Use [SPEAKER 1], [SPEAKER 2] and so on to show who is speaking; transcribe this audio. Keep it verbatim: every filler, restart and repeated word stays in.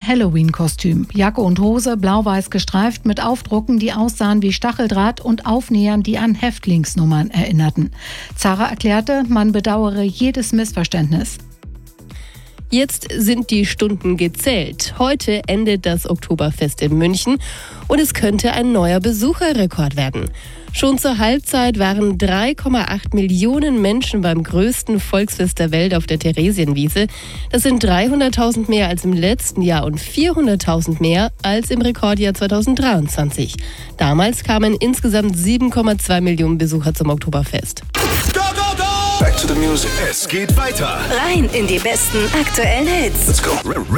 [SPEAKER 1] Halloween-Kostüm. Jacke und Hose blau-weiß gestreift mit Aufdrucken, die aussahen wie Stacheldraht und Aufnähern, die an Häftlingsnummern erinnerten. Zara erklärte, man bedauere jedes Missverständnis.
[SPEAKER 2] Jetzt sind die Stunden gezählt. Heute endet das Oktoberfest in München und es könnte ein neuer Besucherrekord werden. Schon zur Halbzeit waren drei Komma acht Millionen Menschen beim größten Volksfest der Welt auf der Theresienwiese. Das sind dreihunderttausend mehr als im letzten Jahr und vierhunderttausend mehr als im Rekordjahr zweitausenddreiundzwanzig. Damals kamen insgesamt sieben Komma zwei Millionen Besucher zum Oktoberfest.
[SPEAKER 3] Go, go, go! Back to the music. Es geht weiter.
[SPEAKER 4] Rein in die besten aktuellen Hits.
[SPEAKER 3] Let's go.